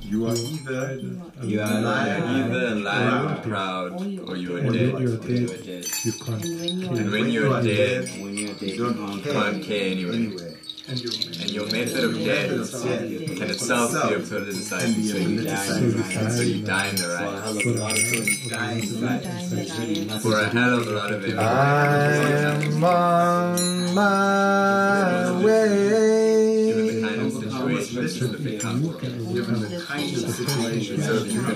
You are either alive and proud, or you are dead. And when you're dead, you can't care anyway. And your method of death can itself be a politicized, so you die in the right. For a hell of a lot of it. I'm on my way. Given the kind of situation this is the big house. Given the kind of situation. So if you can